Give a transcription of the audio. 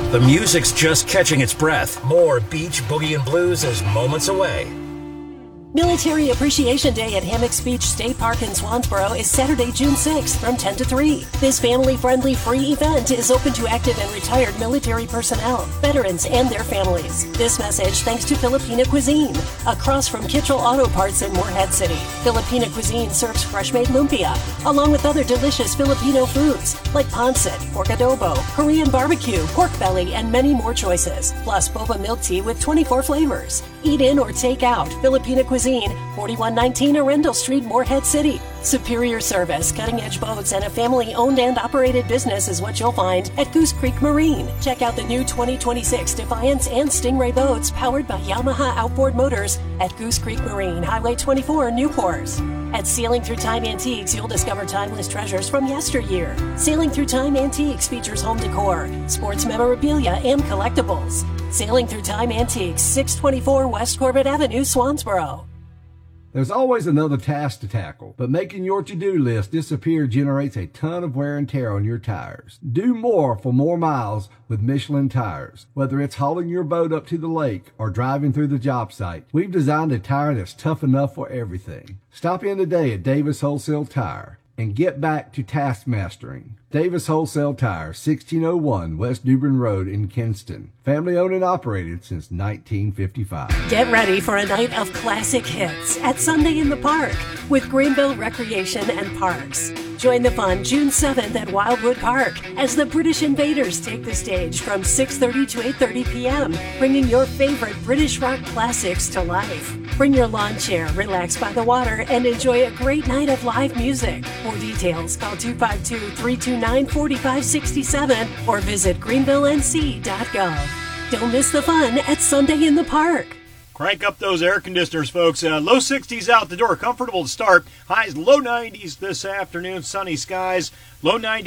The music's just catching its breath. More Beach Boogie and Blues is moments away. Military Appreciation Day at Hammocks Beach State Park in Swansboro is Saturday, June 6th from 10 to 3. This family-friendly free event is open to active and retired military personnel, veterans, and their families. This message thanks to Filipina Cuisine, across from Kitchell Auto Parts in Morehead City. Filipina Cuisine serves fresh-made lumpia, along with other delicious Filipino foods like pancit, pork adobo, Korean barbecue, pork belly, and many more choices, plus boba milk tea with 24 flavors. Eat in or take out. Filipina Cuisine, 4119 Arundel Street, Morehead City. Superior service, cutting-edge boats, and a family-owned and operated business is what you'll find at Goose Creek Marine. Check out the new 2026 Defiance and Stingray boats powered by Yamaha Outboard Motors at Goose Creek Marine, Highway 24, Newport. At Sailing Through Time Antiques, you'll discover timeless treasures from yesteryear. Sailing Through Time Antiques features home decor, sports memorabilia, and collectibles. Sailing Through Time Antiques, 624 West Corbett Avenue, Swansboro. There's always another task to tackle, but making your to-do list disappear generates a ton of wear and tear on your tires. Do more for more miles with Michelin tires. Whether it's hauling your boat up to the lake or driving through the job site, we've designed a tire that's tough enough for everything. Stop in today at Davis Wholesale Tire and get back to task mastering. Davis Wholesale Tire, 1601 West Dubrin Road in Kinston. Family owned and operated since 1955. Get ready for a night of classic hits at Sunday in the Park with Greenville Recreation and Parks. Join the fun June 7th at Wildwood Park as the British Invaders take the stage from 6:30 to 8:30 p.m., bringing your favorite British rock classics to life. Bring your lawn chair, relax by the water, and enjoy a great night of live music. For details, call 252-329-4567 or visit greenvillenc.gov. Don't miss the fun at Sunday in the Park. Crank up those air conditioners, folks. Low 60s out the door. Comfortable to start. Highs low 90s this afternoon. Sunny skies. Low 90s.